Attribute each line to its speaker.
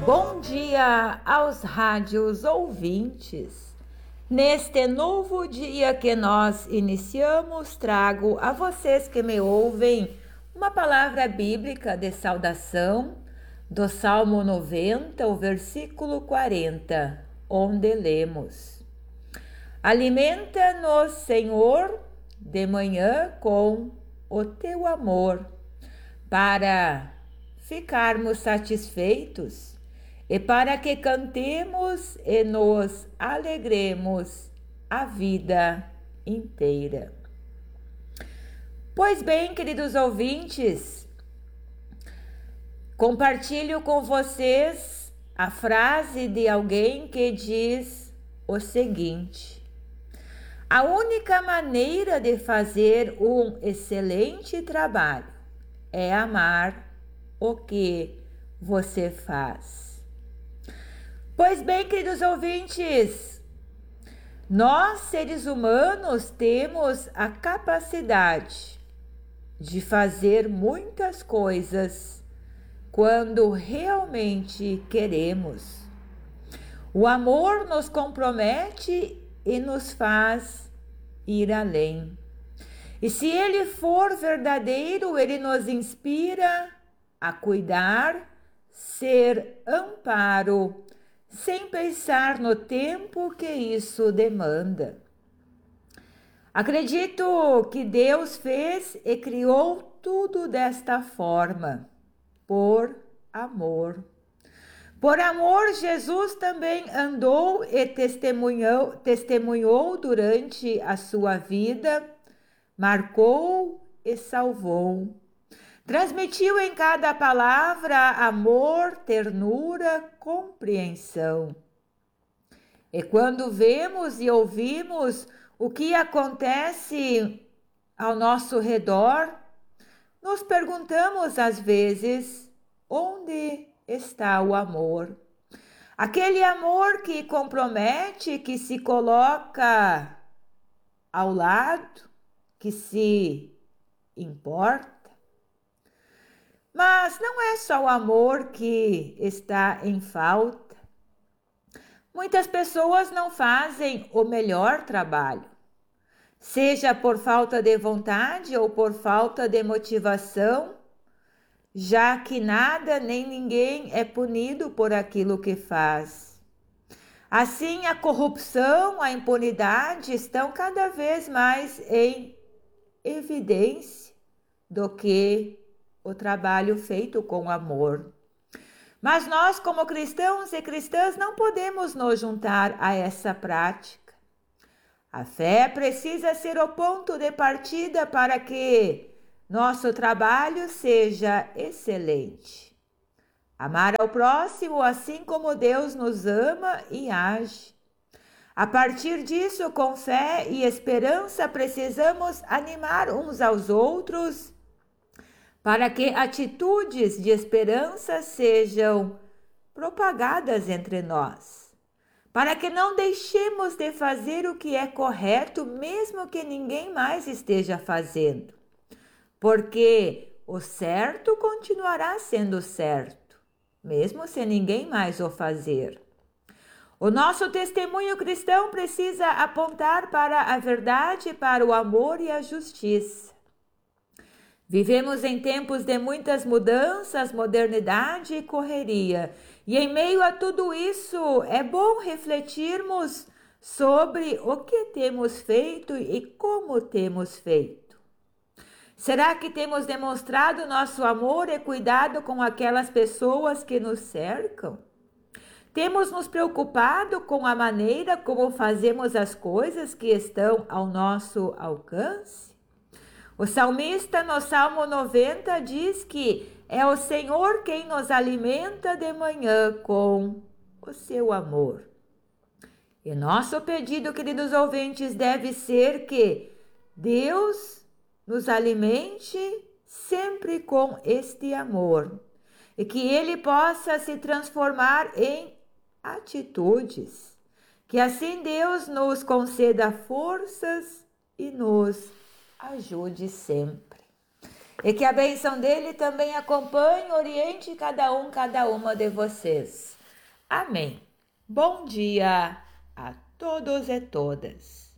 Speaker 1: Bom dia aos rádios ouvintes. Neste novo dia que nós iniciamos, trago a vocês que me ouvem uma palavra bíblica de saudação do Salmo 90, o versículo 40, onde lemos: Alimenta-nos, Senhor, de manhã com o teu amor, para ficarmos satisfeitos e para que cantemos e nos alegremos a vida inteira. Pois bem, queridos ouvintes, compartilho com vocês a frase de alguém que diz o seguinte: a única maneira de fazer um excelente trabalho é amar o que você faz. Pois bem, queridos ouvintes, nós seres humanos temos a capacidade de fazer muitas coisas quando realmente queremos. O amor nos compromete e nos faz ir além. E se ele for verdadeiro, ele nos inspira a cuidar, ser amparo, sem pensar no tempo que isso demanda. Acredito que Deus fez e criou tudo desta forma, por amor. Por amor, Jesus também andou e testemunhou durante a sua vida, marcou e salvou. Transmitiu em cada palavra amor, ternura, compreensão. E quando vemos e ouvimos o que acontece ao nosso redor, nos perguntamos às vezes: onde está o amor? Aquele amor que compromete, que se coloca ao lado, que se importa. Mas não é só o amor que está em falta. Muitas pessoas não fazem o melhor trabalho, seja por falta de vontade ou por falta de motivação, já que nada nem ninguém é punido por aquilo que faz. Assim, a corrupção, a impunidade estão cada vez mais em evidência do que o trabalho feito com amor. Mas nós, como cristãos e cristãs, não podemos nos juntar a essa prática. A fé precisa ser o ponto de partida para que nosso trabalho seja excelente. Amar ao próximo assim como Deus nos ama e age. A partir disso, com fé e esperança, precisamos animar uns aos outros para que atitudes de esperança sejam propagadas entre nós, para que não deixemos de fazer o que é correto, mesmo que ninguém mais esteja fazendo, porque o certo continuará sendo certo, mesmo se ninguém mais o fazer. O nosso testemunho cristão precisa apontar para a verdade, para o amor e a justiça. Vivemos em tempos de muitas mudanças, modernidade e correria. E em meio a tudo isso, é bom refletirmos sobre o que temos feito e como temos feito. Será que temos demonstrado nosso amor e cuidado com aquelas pessoas que nos cercam? Temos nos preocupado com a maneira como fazemos as coisas que estão ao nosso alcance? O salmista no Salmo 90 diz que é o Senhor quem nos alimenta de manhã com o seu amor. E nosso pedido, queridos ouvintes, deve ser que Deus nos alimente sempre com este amor e que ele possa se transformar em atitudes. Que assim Deus nos conceda forças e nos ajude sempre. E que a bênção dele também acompanhe e oriente cada uma de vocês. Amém. Bom dia a todos e todas.